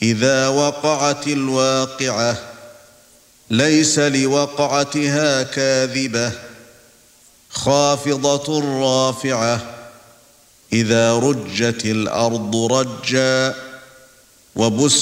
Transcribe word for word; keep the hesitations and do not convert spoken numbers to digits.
إذا وقعت الواقعة ليس لوقعتها كاذبة خافضة رافعة إذا رجت الأرض رجا وبست